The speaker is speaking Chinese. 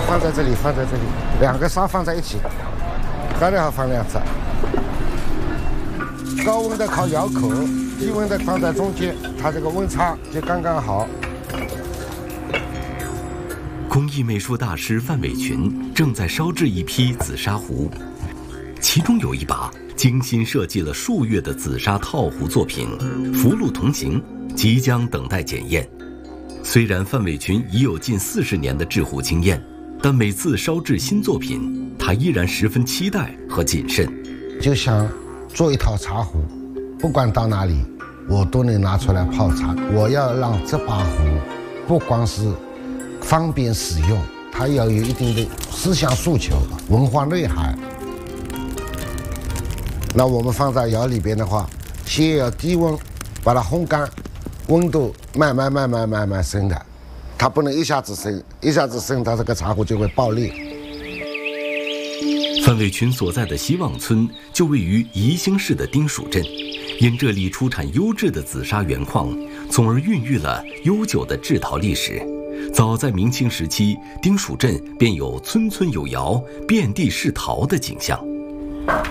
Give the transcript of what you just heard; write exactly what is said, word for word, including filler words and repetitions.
放在这里，放在这里，两个砂放在一起，刚好放两只。高温的靠窑口，低温的放在中间，它这个温差就刚刚好。 工艺美术大师范伟群正在烧制一批紫砂壶，其中有一把精心设计了数月的紫砂套壶作品“福禄同行”，即将等待检验。虽然范伟群已有近四十年的制壶经验，但每次烧制新作品，他依然十分期待和谨慎。 就想做一套茶壶，不管到哪里，我都能拿出来泡茶。我要让这把壶不光是方便使用，它要有一定的思想诉求、文化内涵。那我们放在窑里边的话，先要低温把它烘干，温度慢慢慢慢慢慢升的，它不能一下子升，一下子升，它这个茶壶就会爆裂。 范伟群所在的希望村就位于宜兴市的丁蜀镇，因这里出产优质的紫砂原矿，从而孕育了悠久的制陶历史。早在明清时期，丁蜀镇便有村村有窑、遍地是陶的景象。